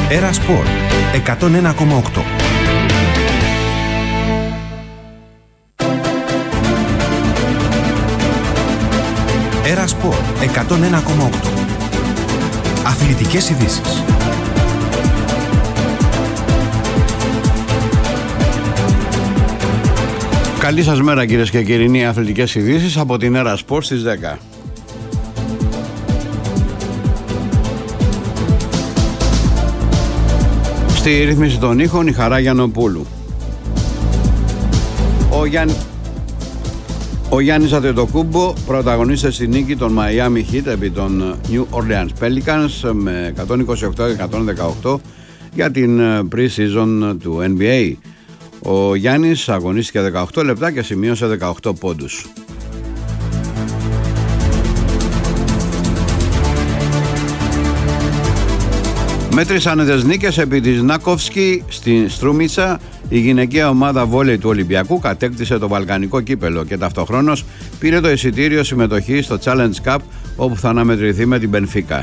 Έρα Σπορ 101,8. Έρα Σπορ 101,8. Αθλητικές ειδήσεις. Καλή σας μέρα κυρίες και κύριοι, αθλητικές ειδήσεις από την Έρα Σπορ στις 10. Στη ρύθμιση των ήχων η Χαρά Γιαννοπούλου. Ο Γιάννης Αντετοκούμπο πρωταγωνίστησε στη νίκη των Miami Heat επί των New Orleans Pelicans με 128-118 για την pre-season του NBA. Ο Γιάννης αγωνίστηκε 18 λεπτά και σημείωσε 18 πόντους. Με 3 άνετες νίκες επί της Νάκοφσκι στην Στρούμιτσα, η γυναικεία ομάδα βόλεϊ του Ολυμπιακού κατέκτησε το βαλκανικό κύπελο και ταυτοχρόνως πήρε το εισιτήριο συμμετοχή στο Challenge Cup, όπου θα αναμετρηθεί με την Μπενφίκα.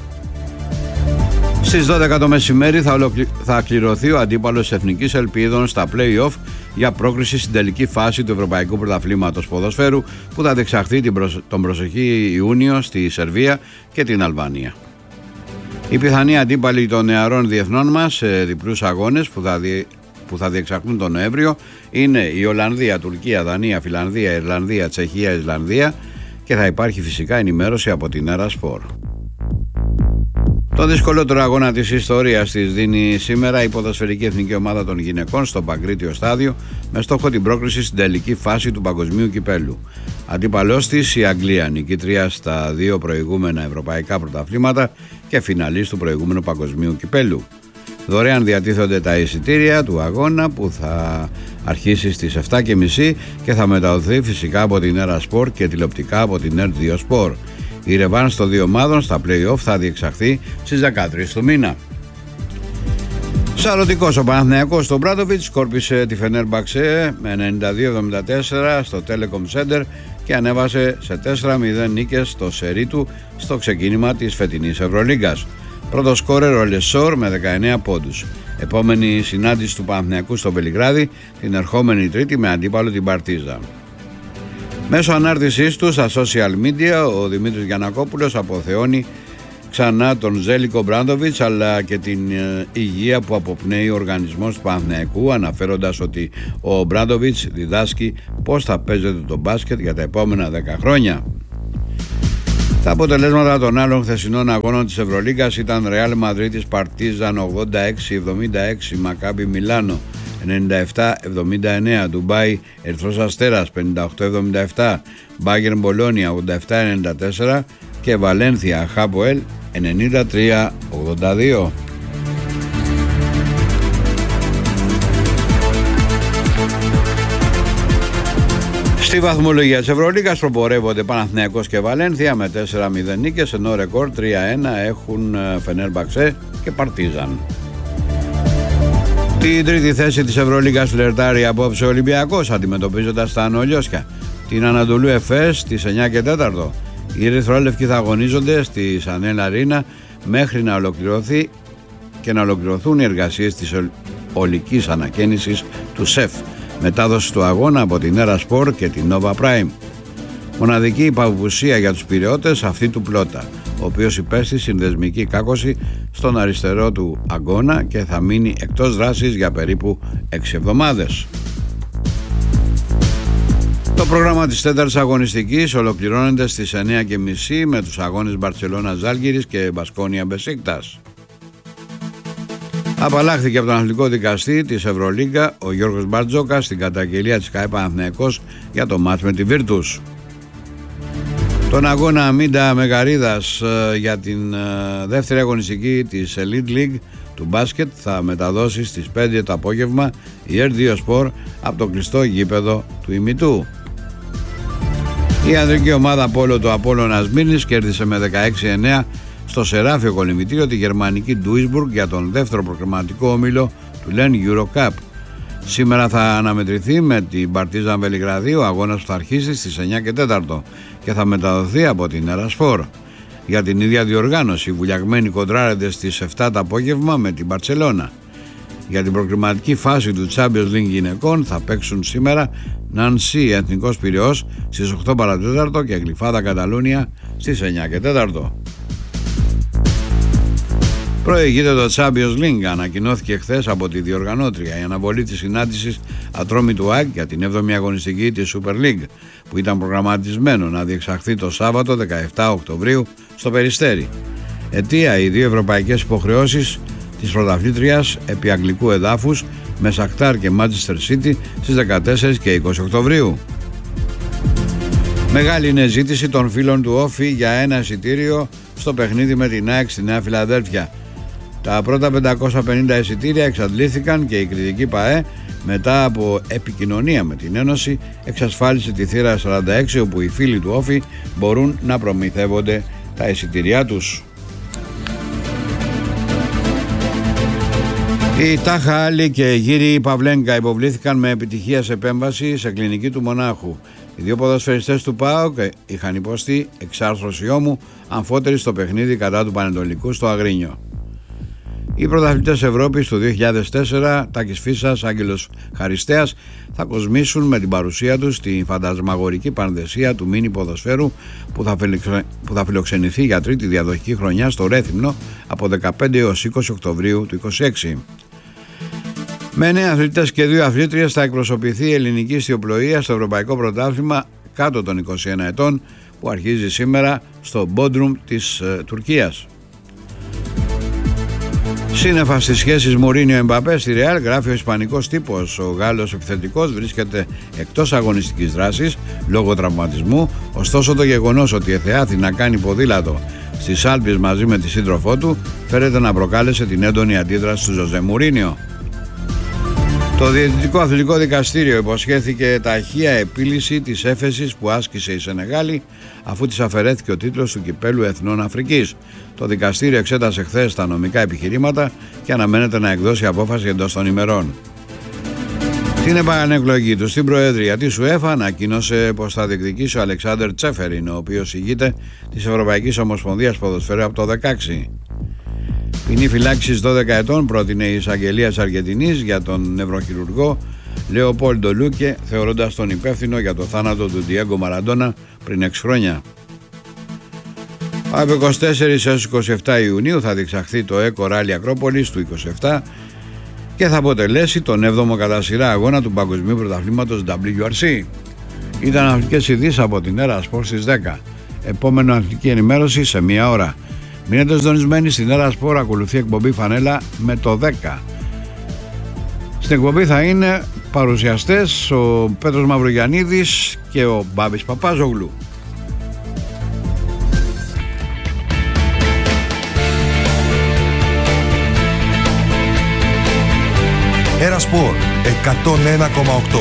Στις 12 το μεσημέρι θα κληρωθεί ο αντίπαλος Εθνικής Ελπίδων στα play-off για πρόκριση στην τελική φάση του Ευρωπαϊκού Πρωταθλήματος Ποδοσφαίρου, που θα διεξαχθεί τον προσεχή Ιούνιο στη Σερβία και την Αλβανία. Οι πιθανοί αντίπαλοι των νεαρών διεθνών μας σε διπλούς αγώνες που θα διεξαχθούν τον Νοέμβριο είναι η Ολλανδία, Τουρκία, Δανία, Φιλανδία, Ιρλανδία, Τσεχία, Ισλανδία, και θα υπάρχει φυσικά ενημέρωση από την Έρα Σπορ. Το δυσκολότερο αγώνα της ιστορίας της δίνει σήμερα η ποδοσφαιρική εθνική ομάδα των γυναικών στο Παγκρίτιο Στάδιο, με στόχο την πρόκριση στην τελική φάση του Παγκοσμίου Κυπέλου. Αντίπαλός της η Αγγλία, νικήτρια στα 2 προηγούμενα ευρωπαϊκά πρωταθλήματα και φιναλίστ του προηγούμενου Παγκοσμίου Κυπέλου. Δωρεάν διατίθενται τα εισιτήρια του αγώνα, που θα αρχίσει στις 7.30 και θα μεταδοθεί φυσικά από την Έρα Σπορ και τηλεοπτικά από την ΕΡΤ2 Σπορ. Η ρεβάνς των 2 ομάδων στα play-off θα διεξαχθεί στις 13 του μήνα. Σαρωτικός ο Παναθηναϊκός στο Μπράντοβιτς σκόρπισε τη Φενέρμπαξε με 92-74 στο Telecom Center και ανέβασε σε 4-0 νίκες στο σερί του στο ξεκίνημα της φετινής Ευρωλίγκας. Πρώτο σκόρερ ο Λεσόρ με 19 πόντους. Επόμενη συνάντηση του Παναθηναϊκού στο Βελιγράδι την ερχόμενη Τρίτη με αντίπαλο την Παρτίζαν. Μέσω ανάρτησής του στα social media, ο Δημήτρης Γιαννακόπουλος αποθεώνει ξανά τον Ζέλικο Μπράντοβιτς, αλλά και την υγεία που αποπνέει ο οργανισμός του Παναθηναϊκού, αναφέροντας ότι ο Μπράντοβιτς διδάσκει πώς θα παίζεται το μπάσκετ για τα επόμενα 10 χρόνια. Τα αποτελέσματα των άλλων χθεσινών αγώνων της Ευρωλίγκας ήταν Ρεάλ Μαδρίτης Παρτίζαν 86-76, Μακάμπι Μιλάνο 97-79, Ντουμπάι Ερυθρός Αστέρας 58-77, Μπάγερν Μπολόνια 87-94 και Βαλένθια Χάποελ 93-82. Στη βαθμολογία της Ευρωλίγκας προπορεύονται Παναθηναϊκός και Βαλένθια με 4-0 νίκες, ενώ ρεκόρ 3-1 έχουν Φενέρμπαξε και Παρτίζαν. Την τρίτη θέση της Ευρωλίγκας φλερτάρει απόψε ο Ολυμπιακός, αντιμετωπίζοντας τα Ανολιώσια την Ανατολού Εφές στις 9 και 4. Οι ερυθρόλευκοι θα αγωνίζονται στη Σανέλ Αρίνα μέχρι να ολοκληρωθεί και να ολοκληρωθούν οι εργασίες της ολικής ανακαίνησης του ΣΕΦ. Μετάδοση του αγώνα από την Έρα Σπορ και την Nova Prime. Μοναδική υπαπουσία για τους πειραιώτες αυτή του Πλότα, ο οποίος υπέστη συνδεσμική κάκωση στον αριστερό του αγώνα και θα μείνει εκτός δράσης για περίπου 6 εβδομάδες. Το πρόγραμμα της τέταρτης αγωνιστικής ολοκληρώνεται στις 9.30 με τους αγώνες Μπαρτσελώνα Ζάλγκιρις και Μπασκόνια Μπεσίκτας. Απαλλάχθηκε από τον αθλητικό δικαστή της Ευρωλίγκα ο Γιώργος Μπαρτζόκας στην καταγγελία της ΚΑΕ Παναθηναϊκός για το μάτς με τη Βίρτους. Τον αγώνα Αμίντα Μεγαρίδας για την δεύτερη αγωνιστική της Elite League του μπάσκετ θα μεταδώσει στις 5 το απόγευμα η ΕΡΤ2 Σπορ από το κλειστό γήπεδο του ημιτού. Η ανδρική ομάδα πόλο του Απόλλωνας Μύρνης κέρδισε με 16-9 στο Σεράφιο Κολυμβητήριο τη γερμανική Duisburg για τον δεύτερο προκριματικό όμιλο του LEN Eurocup. Σήμερα θα αναμετρηθεί με την Παρτίζαν Βελιγραδίου, αγώνας που θα αρχίσει στις 9 και 4 και θα μεταδοθεί από την Έρα Σπορ. Για την ίδια διοργάνωση, οι βουλιαγμένοι κοντράρονται στις 7 το απόγευμα με την Μπαρτσελώνα. Για την προκριματική φάση του Champions League γυναικών θα παίξουν σήμερα Νανσί Εθνικός Πειραιώς στις 8 παρατέταρτο και Γλυφάδα Καταλούνια στις 9 και 4. Προηγείται το Champions League. Ανακοινώθηκε χθες από τη διοργανώτρια η αναβολή της συνάντησης Ατρόμητου ΑΕΚ για την 7η αγωνιστική της Super League, που ήταν προγραμματισμένο να διεξαχθεί το Σάββατο 17 Οκτωβρίου στο Περιστέρι. Αιτία οι δύο ευρωπαϊκές υποχρεώσεις της πρωταθλήτριας επί αγγλικού εδάφους με Σακτάρ και Manchester City στις 14 και 20 Οκτωβρίου. Μεγάλη είναι ζήτηση των φίλων του Όφη για ένα εισιτήριο στο παιχνίδι με την ΑΕΚ στη Νέα Φιλαδέλφια. Τα πρώτα 550 εισιτήρια εξαντλήθηκαν και η κριτική ΠΑΕ, μετά από επικοινωνία με την Ένωση, εξασφάλισε τη θύρα 46, όπου οι φίλοι του Όφη μπορούν να προμηθεύονται τα εισιτήριά τους. Οι Τάχα Άλλη και Γύρι Παυλένκα υποβλήθηκαν με επιτυχία σε επέμβαση σε κλινική του Μονάχου. Οι δύο ποδοσφαιριστές του ΠΑΟΚ είχαν υποστεί εξάρθρωση ώμου αμφότερη στο παιχνίδι κατά του Πανετολικού στο Αγρίνιο. Οι πρωταθλητές Ευρώπης του 2004, Τάκης Φίσας, Άγγελος Χαριστέας, θα κοσμήσουν με την παρουσία τους στη φαντασμαγορική πανδεσία του μίνι ποδοσφαίρου που θα φιλοξενηθεί για τρίτη διαδοχική χρονιά στο Ρέθυμνο από 15 έως 20 Οκτωβρίου του 2026. Με 9 αθλητές και 2 αθλήτριες θα εκπροσωπηθεί η ελληνική ιστιοπλοεία στο Ευρωπαϊκό Πρωτάθλημα κάτω των 21 ετών που αρχίζει σήμερα στο Bodrum της Τουρκίας. Σύννεφα στις σχέσεις Μουρίνιο-Εμπαπέ στη Ρεάλ, γράφει ο ισπανικός τύπος. Ο Γάλλος επιθετικός βρίσκεται εκτός αγωνιστικής δράσης λόγω τραυματισμού, ωστόσο το γεγονός ότι εθεάθη να κάνει ποδήλατο στις Άλπεις μαζί με τη σύντροφό του φέρεται να προκάλεσε την έντονη αντίδραση του Ζωζέ Μουρίνιο. Το Διαιτητικό Αθλητικό Δικαστήριο υποσχέθηκε ταχεία επίλυση της έφεσης που άσκησε η Σενεγάλη αφού της αφαιρέθηκε ο τίτλος του Κυπέλλου Εθνών Αφρικής. Το δικαστήριο εξέτασε χθες τα νομικά επιχειρήματα και αναμένεται να εκδώσει απόφαση εντός των ημερών. Την επανεκλογή του στην Προεδρία της UEFA ανακοίνωσε πως θα διεκδικήσει ο Αλεξάνδερ Τσέφεριν, ο οποίος ηγείται της Ευρωπαϊκής Ομοσπονδίας Ποδοσφαίρου από το 2016. Ποινή φυλάξης 12 ετών πρότεινε η εισαγγελία της Αργεντινής για τον νευροχειρουργό Λεοπόλντο Λούκε, θεωρώντας τον υπεύθυνο για το θάνατο του Διέγκο Μαραντόνα πριν 6 χρόνια. Από 24 έως 27 Ιουνίου θα διεξαχθεί το ΕΚΟ Ράλι Ακρόπολης του 27 και θα αποτελέσει τον 7ο κατά σειρά αγώνα του Παγκοσμίου Πρωταθλήματος WRC. Ήταν αθλητικές ειδήσεις από την Έρα Σπορ στις 10. Επόμενο αθλητική ενημέρωση σε 1 ώρα. Μείνετε συντονισμένοι στην Έρα Σπορ, ακολουθεί εκπομπή Φανέλα με το 10. Στην εκπομπή θα είναι παρουσιαστές ο Πέτρος Μαυρογιαννίδης και ο Μπάμπης Παπάζογλου. Έρα Σπορ 101,8.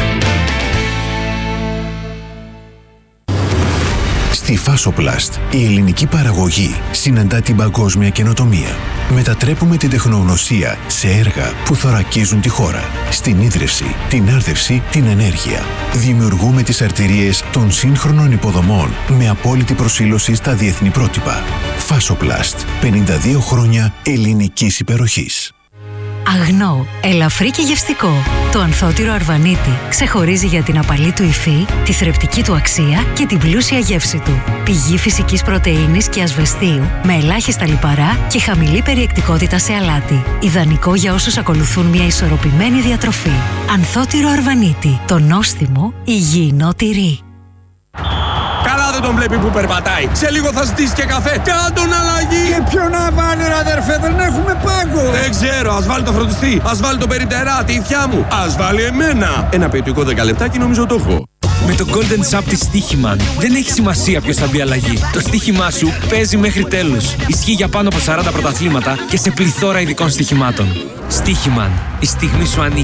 Στη Φάσοπλαστ, η ελληνική παραγωγή συναντά την παγκόσμια καινοτομία. Μετατρέπουμε την τεχνογνωσία σε έργα που θωρακίζουν τη χώρα. Στην ίδρυυση, την άρδευση, την ενέργεια. Δημιουργούμε τις αρτηρίες των σύγχρονων υποδομών με απόλυτη προσήλωση στα διεθνή πρότυπα. Φάσοπλαστ, 52 χρόνια ελληνικής υπεροχής. Αγνό, ελαφρύ και γευστικό. Το ανθότυρο Αρβανίτη ξεχωρίζει για την απαλή του υφή, τη θρεπτική του αξία και την πλούσια γεύση του. Πηγή φυσικής πρωτεΐνης και ασβεστίου, με ελάχιστα λιπαρά και χαμηλή περιεκτικότητα σε αλάτι. Ιδανικό για όσους ακολουθούν μια ισορροπημένη διατροφή. Ανθότυρο Αρβανίτη, το νόστιμο υγιεινό τυρί. Καλά δεν τον βλέπει που περπατάει. Σε λίγο θα ζητήσει και καφέ. Κάντον αλλαγή. Και ποιο να βάλει ρε αδερφέ, δεν έχουμε πάγκο. Δεν ξέρω, ας βάλει το φροντιστή. Ας βάλει το περιπτερά, τη ηθιά μου. Ας βάλει εμένα. Ένα ποιοτικό 10 λεπτάκι νομίζω το έχω. Με το Golden Sub της Στοίχημαν δεν έχει σημασία ποιος θα μπει αλλαγή. Το στοίχημά σου παίζει μέχρι τέλους. Ισχύει για πάνω από 40 πρωταθλήματα και σε πληθώρα ειδικών στοιχημάτων. Στοίχημαν. Η στιγμή σου ανήκει.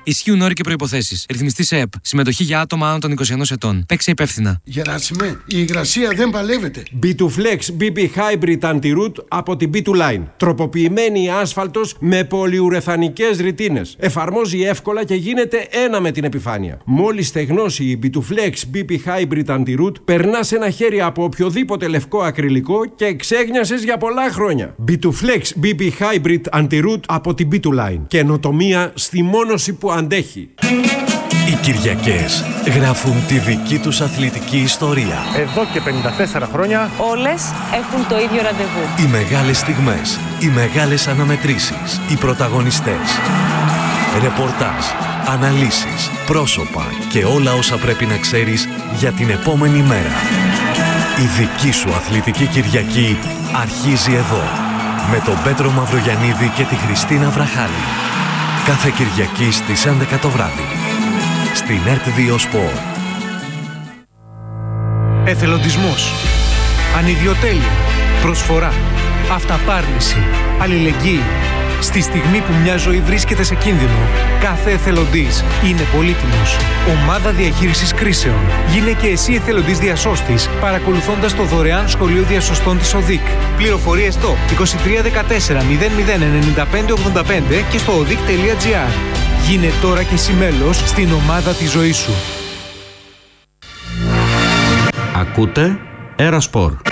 Ισχύουν όροι και προϋποθέσεις. Ρυθμιστής ΕΕΠ. Συμμετοχή για άτομα άνω των 21 ετών. Παίξε υπεύθυνα. Γεράσιμε, η υγρασία δεν παλεύεται. B2Flex BP Hybrid Anti-Root από την B2Line. Τροποποιημένη άσφαλτος με πολυουρεθανικές ρητίνες. Εφαρμόζει εύκολα και γίνεται ένα με την επιφάνεια. Μόλις στεγνώσει η B2Flex BP Hybrid Anti-Root, περνάς ένα χέρι από οποιοδήποτε λευκό ακριλικό και εξέγνιασες για πολλά χρόνια. B2Flex BP Hybrid Anti-Root από την B2Line. Καινοτομία στη μόνωση που αντέχει. Οι Κυριακές γράφουν τη δική τους αθλητική ιστορία. Εδώ και 54 χρόνια όλες έχουν το ίδιο ραντεβού. Οι μεγάλες στιγμές, οι μεγάλες αναμετρήσεις, οι πρωταγωνιστές. Ρεπορτάζ, αναλύσεις, πρόσωπα και όλα όσα πρέπει να ξέρεις για την επόμενη μέρα. Η δική σου αθλητική Κυριακή αρχίζει εδώ. Με τον Πέτρο Μαυρογιαννίδη και τη Χριστίνα Βραχάλη. Κάθε Κυριακή στις 11 το βράδυ. Στην ΕΡΤ2 Σπορ. Εθελοντισμός. Ανιδιοτέλεια. Προσφορά. Αυταπάρνηση. Αλληλεγγύη. Στη στιγμή που μια ζωή βρίσκεται σε κίνδυνο, κάθε εθελοντής είναι πολύτιμος. Ομάδα διαχείρισης κρίσεων. Γίνε και εσύ εθελοντής διασώστης, παρακολουθώντας το δωρεάν σχολείο διασωστών της ΟΔΙΚ. Πληροφορίες στο 2314 00 95 85 και στο odic.gr. Γίνε τώρα και εσύ μέλος στην ομάδα της ζωής σου. Ακούτε Έρα Σπορ.